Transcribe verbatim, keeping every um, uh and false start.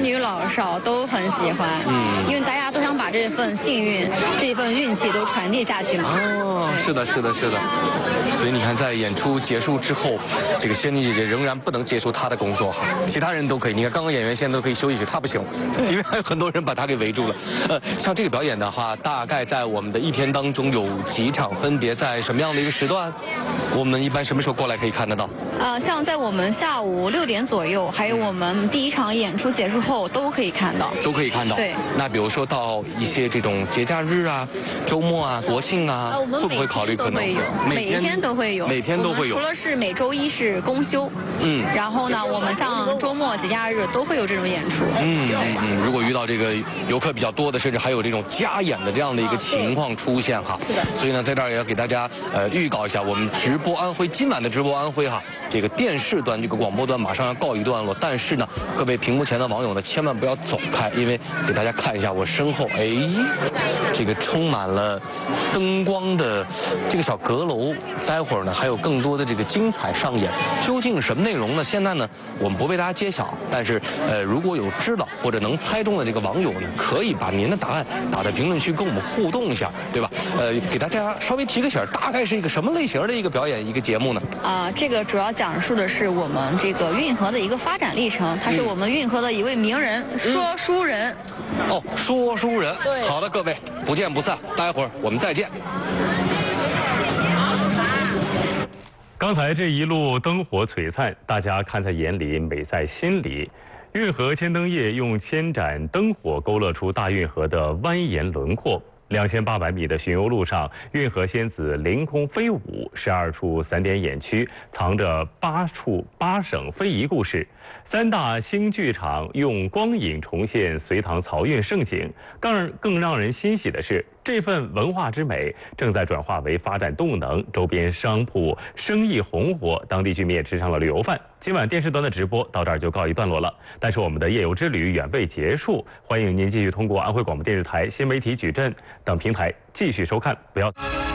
女老少都很喜欢，嗯，因为大家都想把这份幸运、这份运气都传递下去嘛。 哦，是的，是的，是的。所以你看，在演出结束之后，这个仙女姐姐仍然不能结束她的工作哈，其他人都可以。你看，刚刚演员现在都可以休息去，她不行，因为还有很多人把她给围住了。呃，像这个表演的话，大概在我们的一天当中有几场，分别在什么样的一个时段？我们一般什么时候过来可以看得到？ 呃，像在我们下午六点左右，还有我们第一场演出结束后都可以看到， 都可以看到。 对。 那比如说到一些这种节假日啊、周末啊、国庆啊， 呃，我们会不会考虑可能？ 每天都会有， 每天都会有。 除了是每周一是公休，嗯，然后呢，我们像周末、节假日都会有这种演出。 嗯嗯，如果遇到这个游客比较多的，甚至还有这种加演的这样的一个情况出现哈。 是的。 所以呢，在这儿也要给大家呃预告一下，我们直播安徽今晚的直播安徽哈，这个电视端这个广播端马上要告一段落，但是呢，各位屏幕前的网友呢，千万不要走开，因为给大家看一下我身后，哎，这个充满了灯光的这个小阁楼，待会儿呢还有更多的这个精彩上演，究竟什么内容呢？现在呢我们不为大家揭晓，但是呃如果有知道或者能猜中的这个网友呢，可以把您的答案打在评论区跟我们互动一下，对吧？呃，给大家稍微提个醒，大概是一个什么类型的一个表演一个节目呢？ 啊、呃，这个主要讲述的是我们这个运河的一个发展历程，他是我们运河的一位名人，嗯、说书人。 哦，说书人。 对。 好的，各位不见不散，待会儿我们再见。 刚才这一路灯火璀璨，大家看在眼里，美在心里。运河千灯夜用千盏灯火勾勒出大运河的蜿蜒轮廓。两千八百米的巡游路上，运河仙子凌空飞舞，十二处散点演区藏着八处八省非遗故事。三大新剧场用光影重现隋唐漕运盛景。更更让人欣喜的是，这份文化之美正在转化为发展动能，周边商铺生意红火，当地居民也吃上了旅游饭。今晚电视端的直播到这儿就告一段落了，但是我们的夜游之旅远未结束，欢迎您继续通过安徽广播电视台新媒体矩阵等平台继续收看，不要。